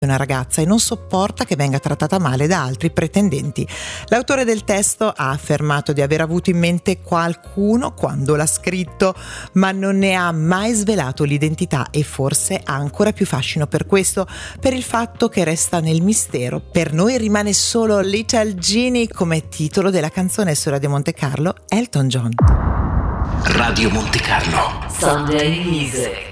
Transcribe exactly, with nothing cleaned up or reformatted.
una ragazza e non sopporta che venga trattata male da altri pretendenti. L'autore del testo ha affermato di aver avuto in mente qualcuno quando l'ha scritto, ma non ne ha mai svelato l'identità e forse ha ancora più fascino per questo, per il fatto che resta nel mistero. Per noi rimane solo Little Genie come titolo della canzone su Radio Monte Carlo, Elton John. Radio Monte Carlo Sunday Music.